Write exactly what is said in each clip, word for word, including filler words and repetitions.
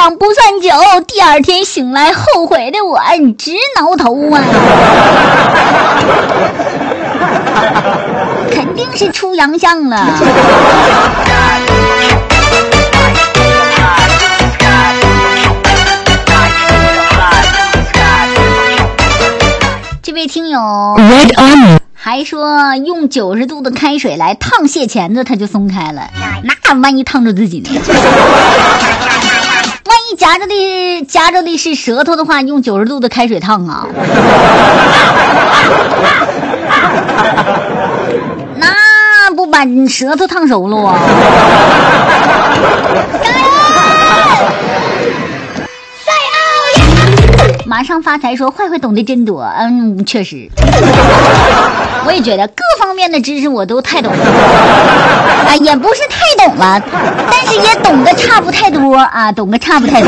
样不算久，第二天醒来后悔的我直挠头啊。肯定是出洋相了。这位听友还说用九十度的开水来烫蟹钳子，他就松开了。那万一烫着自己呢？万一夹着的夹着的是舌头的话，用九十度的开水烫啊？那不把你舌头烫熟了啊？马上发财说坏坏懂得真多。嗯，确实，我也觉得各方面的知识我都太懂了啊，也不是太懂了，但是也懂得差不太多啊，懂得差不太多。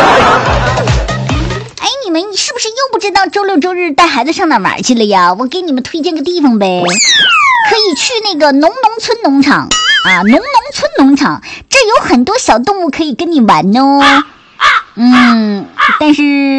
哎，你们是不是又不知道周六周日带孩子上哪玩去了呀？我给你们推荐个地方呗，可以去那个农农村农场啊，农农村农场，这有很多小动物可以跟你玩哦。嗯，但是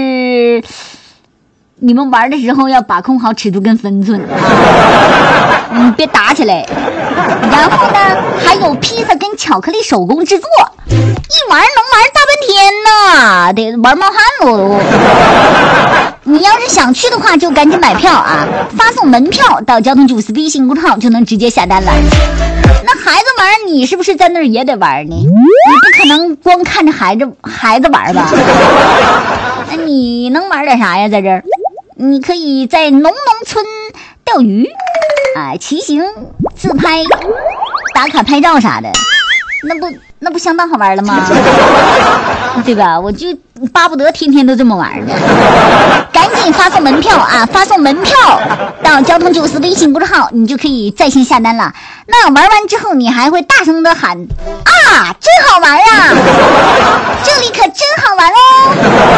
你们玩的时候要把控好尺度跟分寸啊，嗯，别打起来。然后呢，还有披萨跟巧克力手工制作，一玩能玩大半天呢，得玩冒汗喽。你要是想去的话，就赶紧买票啊，发送门票到交通主司微信公众号就能直接下单了。那孩子玩，你是不是在那儿也得玩呢？你不可能光看着孩子孩子玩吧？那你能玩点啥呀？在这儿，你可以在农农村钓鱼，啊，骑行、自拍、打卡拍照啥的，那不那不相当好玩了吗？对吧？我就巴不得天天都这么玩呢。赶紧发送门票啊！发送门票到交通九四微信公众号，你就可以在线下单了。那玩完之后，你还会大声的喊啊，真好玩啊！这里可真好玩哦！